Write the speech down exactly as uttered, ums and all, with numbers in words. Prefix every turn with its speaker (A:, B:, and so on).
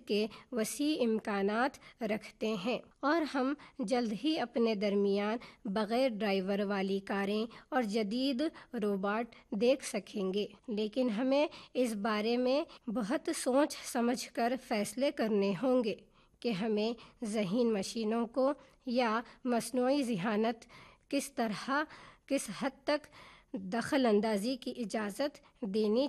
A: के वसी इम्कानात रखते हैं और हम जल्द ही अपने दरमियान बग़ैर ड्राइवर वाली कारें और जदीद रोबोट देख सकेंगे। लेकिन हमें इस बारे में बहुत सोच समझकर फ़ैसले करने होंगे कि हमें ज़हीन मशीनों को या मस्नूई ज़िहानत किस तरह किस हद तक दखल अंदाज़ी की इजाज़त देनी